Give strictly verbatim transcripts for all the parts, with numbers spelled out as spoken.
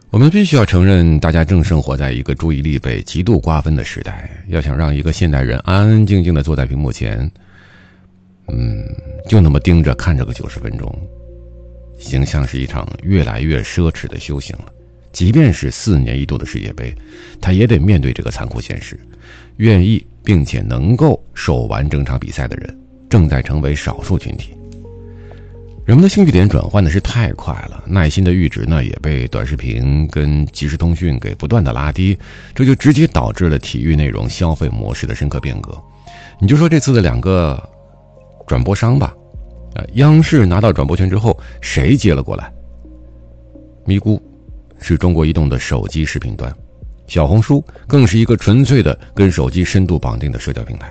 我们必须要承认，大家正生活在一个注意力被极度瓜分的时代。要想让一个现代人安安静静地坐在屏幕前，嗯，就那么盯着看着个九十分钟，已经像是一场越来越奢侈的修行了。即便是四年一度的世界杯，他也得面对这个残酷现实。愿意并且能够守完整场比赛的人，正在成为少数群体。人们的兴趣点转换的是太快了，耐心的阈值呢也被短视频跟即时通讯给不断的拉低，这就直接导致了体育内容消费模式的深刻变革。你就说这次的两个转播商吧，呃，央视拿到转播权之后，谁接了过来？咪咕是中国移动的手机视频端，小红书更是一个纯粹的跟手机深度绑定的社交平台。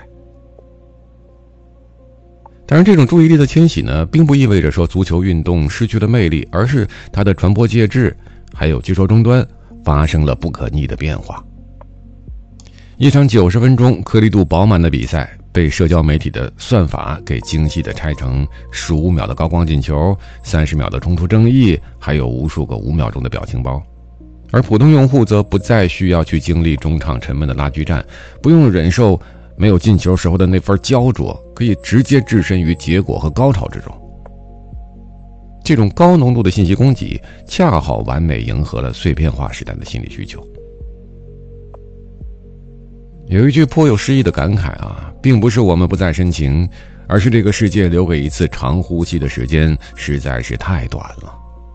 当然，这种注意力的迁徙呢，并不意味着说足球运动失去了魅力，而是它的传播介质还有接收终端发生了不可逆的变化。一场九十分钟颗粒度饱满的比赛，被社交媒体的算法给精细的拆成十五秒的高光进球、三十秒的冲出争议，还有无数个五秒钟的表情包。而普通用户则不再需要去经历中场沉闷的拉锯战，不用忍受没有进球时候的那份焦灼，可以直接置身于结果和高潮之中。这种高浓度的信息供给恰好完美迎合了碎片化时代的心理需求。有一句颇有诗意的感慨啊，并不是我们不再深情，而是这个世界留给一次长呼吸的时间实在是太短了。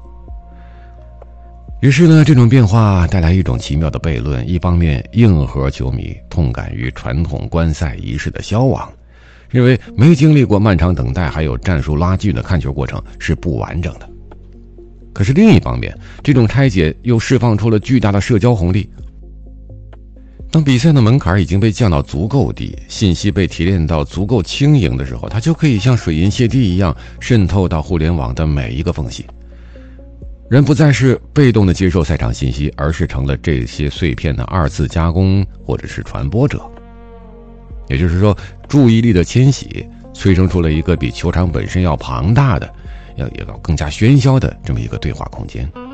于是呢，这种变化带来一种奇妙的悖论，一方面硬核球迷痛感于传统观赛仪式的消亡，认为没经历过漫长等待还有战术拉锯的看球过程是不完整的。可是另一方面，这种拆解又释放出了巨大的社交红利。当比赛的门槛已经被降到足够低，信息被提炼到足够轻盈的时候，它就可以像水银泻地一样渗透到互联网的每一个缝隙。人不再是被动的接受赛场信息，而是成了这些碎片的二次加工或者是传播者。也就是说，注意力的迁徙催生出了一个比球场本身要庞大的、要要更加喧嚣的这么一个对话空间。